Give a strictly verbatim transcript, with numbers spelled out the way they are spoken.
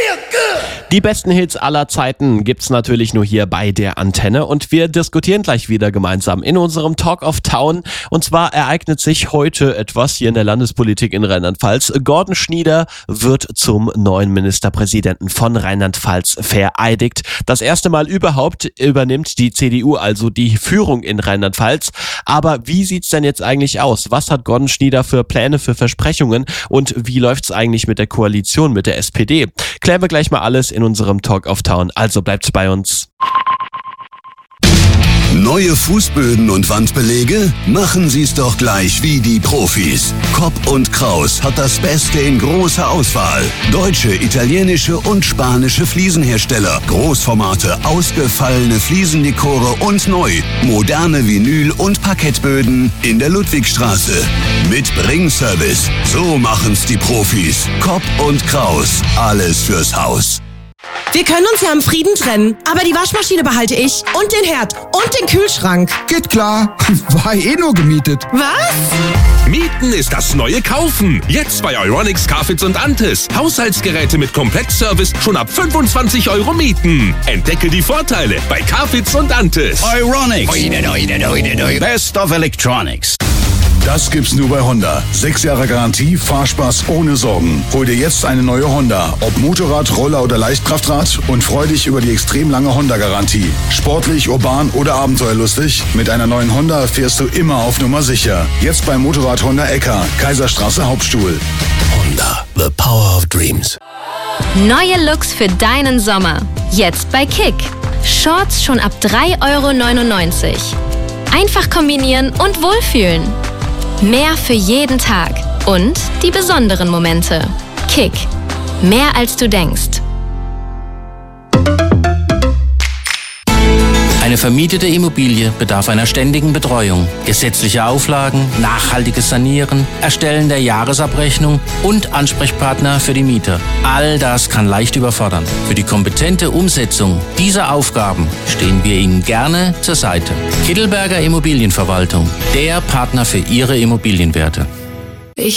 Die besten Hits aller Zeiten gibt's natürlich nur hier bei der Antenne und wir diskutieren gleich wieder gemeinsam in unserem Talk of Town. Und zwar ereignet sich heute etwas hier in der Landespolitik in Rheinland-Pfalz. Gordon Schnieder wird zum neuen Ministerpräsidenten von Rheinland-Pfalz vereidigt. Das erste Mal überhaupt übernimmt die C D U also die Führung in Rheinland-Pfalz. Aber wie sieht's denn jetzt eigentlich aus? Was hat Gordon Schnieder für Pläne, für Versprechungen und wie läuft's eigentlich mit der Koalition, mit der S P D? Klären wir gleich mal alles in unserem Talk of Town. Also bleibt bei uns. Neue Fußböden und Wandbelege? Machen Sie's doch gleich wie die Profis. Kopp und Kraus hat das Beste in großer Auswahl. Deutsche, italienische und spanische Fliesenhersteller. Großformate, ausgefallene Fliesendekore und neu. Moderne Vinyl- und Parkettböden in der Ludwigstraße. Mit Bringservice. So machen's die Profis. Kopp und Kraus. Alles fürs Haus. Wir können uns ja im Frieden trennen, aber die Waschmaschine behalte ich und den Herd und den Kühlschrank. Geht klar, war eh nur gemietet. Was? Mieten ist das neue Kaufen. Jetzt bei Euronics, Carfits und Antis. Haushaltsgeräte mit Komplettservice schon ab fünfundzwanzig Euro mieten. Entdecke die Vorteile bei Carfits und Antis. Euronics. Best of Electronics. Das gibt's nur bei Honda. Sechs Jahre Garantie, Fahrspaß ohne Sorgen. Hol dir jetzt eine neue Honda. Ob Motorrad, Roller oder Leichtkraftrad und freu dich über die extrem lange Honda-Garantie. Sportlich, urban oder abenteuerlustig? Mit einer neuen Honda fährst du immer auf Nummer sicher. Jetzt beim Motorrad Honda Ecker, Kaiserstraße Hauptstuhl. Honda, the power of dreams. Neue Looks für deinen Sommer. Jetzt bei Kick. Shorts schon ab drei Euro neunundneunzig. Einfach kombinieren und wohlfühlen. Mehr für jeden Tag und die besonderen Momente. Kick. Mehr als du denkst. Eine vermietete Immobilie bedarf einer ständigen Betreuung. Gesetzliche Auflagen, nachhaltiges Sanieren, Erstellen der Jahresabrechnung und Ansprechpartner für die Mieter. All das kann leicht überfordern. Für die kompetente Umsetzung dieser Aufgaben stehen wir Ihnen gerne zur Seite. Kittelberger Immobilienverwaltung, der Partner für Ihre Immobilienwerte.